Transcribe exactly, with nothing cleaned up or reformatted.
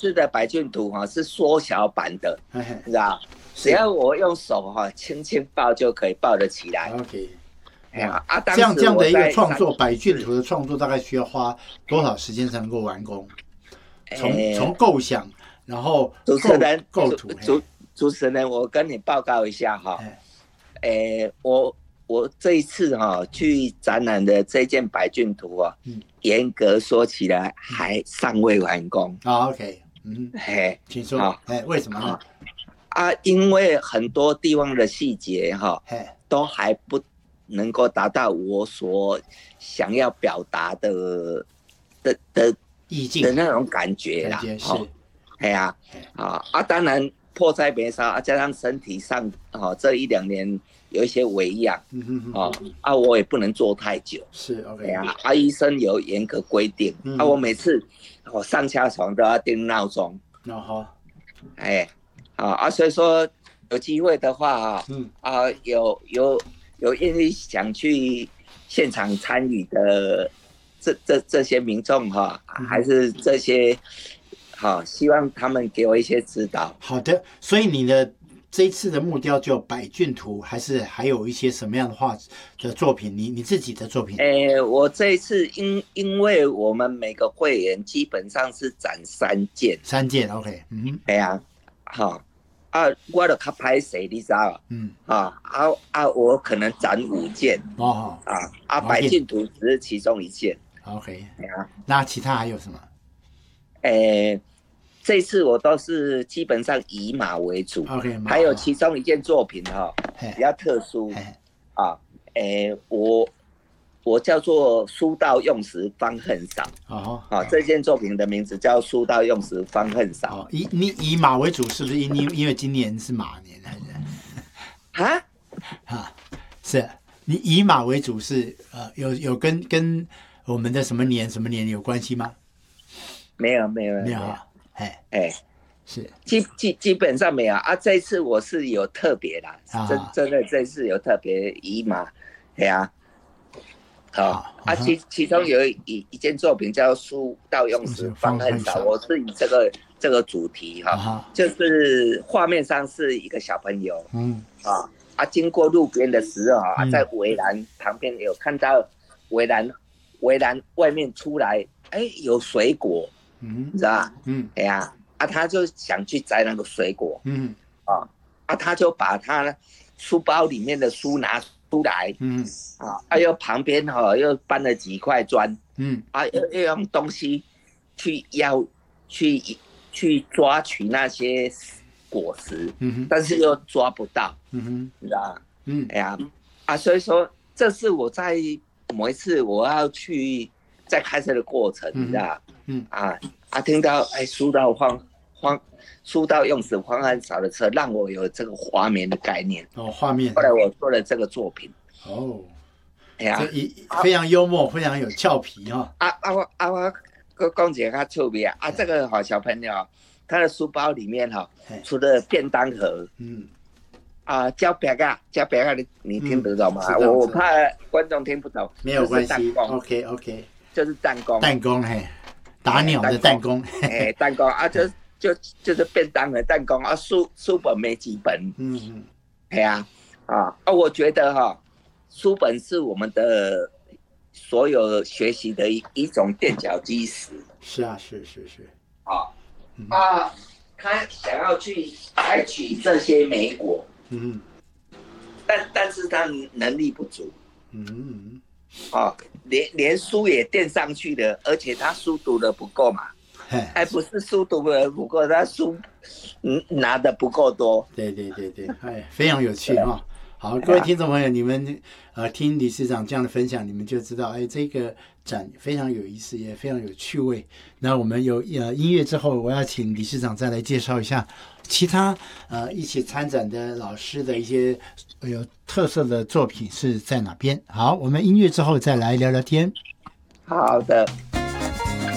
次的百骏图哈是缩小版的，你知道？只要我用手哈轻轻抱就可以抱得起来。 OK， 哎呀啊， 这样这样的一个创作，百骏图的创作大概需要花多少时间才能够完工？从从构想，然后主持人构图， 主主持人，我跟你报告一下哈，诶，我我这一次哈去展览的这件百骏图啊，嗯、严格说起来还尚未完工。 啊 ，OK， 嗯， 嘿， 请说，哎，为什么呢？ 啊，因为很多地方的细节哈，都还不能够达到我所想要表达的的的意境的那种感觉啦。 感觉是， 哎呀，啊啊，当然迫在眉梢啊，加上身体上哈这一两年有一些微恙，嗯啊啊，我也不能做太久。 是 OK。 哎呀，啊，医生有严格规定，嗯、啊，我每次我上下床都要定闹钟。 哦好， 哎。啊啊，所以说有机会的话啊，嗯啊有有有愿意想去现场参与的这这这些民众哈、啊，还是这些好、啊，希望他们给我一些指导。 好的，所以你的这一次的目标就百骏图，还是还有一些什么样的画的作品？你你自己的作品？ 诶，我这一次因因为我们每个会员基本上是展三件， 三件 OK， 嗯， 对啊。好啊，我就较歹势，你知道？嗯啊啊啊，我可能展五件哦啊啊，百骏图只是其中一件。 OK， 啊，那其他还有什么？ 诶，这次我都是基本上以马为主。OK， 还有其中一件作品哈、哦，比较特殊啊，诶，我。我叫做书到用时方恨少哦，啊，这件作品的名字叫书到用时方恨少。 哦，以你以马为主，是不是因因为今年是马年还是？啊啊，是你以马为主是呃有有跟跟我们的什么年什么年有关系吗？ 没有没有没有啊，哎哎是基基基本上没有啊，这一次我是有特别啦，啊、真真的这次有特别以马，对啊。好啊，其其中有一一件作品叫《书到用时方恨少》，我是以这个这个主题哈，就是画面上是一个小朋友，嗯啊啊，经过路边的时候啊，在围栏旁边有看到围栏围栏外面出来，哎，有水果，嗯，你知道吧？嗯，哎呀，啊，他就想去摘那个水果，嗯啊啊，他就把他书包里面的书拿出来，嗯啊，啊又旁边哈、哦、又搬了几块砖，嗯啊又又用东西去要去去抓取那些果实，嗯但是又抓不到，嗯哼，你知道吗？嗯，哎呀啊，所以说这是我在某一次我要去在开车的过程，你知道，嗯啊啊听到哎书到方方。书到用时方恨少的车，让我有这个画面的概念。 哦，画面。 后来我做了这个作品。 哦，哎呀，非常幽默，啊、非常有俏皮哈、哦。 啊啊我啊我讲一个较趣味啊，啊这个好小朋友，他的书包里面哈、哦，除了便当盒，嗯，啊胶饼啊胶饼啊，你你听得懂吗？嗯、我我怕观众听不懂。 没有关系。OK OK， 就是弹弓。 弹弓嘿，打鸟的弹弓。 哎，弹弓啊就。就就是便当的弹弓啊，书书本没几本，嗯嗯，对啊，啊啊，我觉得哈、啊，书本是我们的所有学习的一一种垫脚基石。 是啊，是是是。 啊、嗯、啊，他想要去采取这些美果，嗯，但但是他能力不足，嗯，啊，连连书也垫上去了，而且他书读的不够嘛。哎，不是书读的不够，他书嗯拿的不够多。 对对对对，哎，非常有趣哈、哦。好，各位听众朋友，你们呃听理事长这样的分享，你们就知道，哎，这个展非常有意思，也非常有趣味。那我们有呃音乐之后，我要请理事长再来介绍一下其他呃一起参展的老师的一些有特色的作品是在哪边。好，我们音乐之后再来聊聊天。 好的。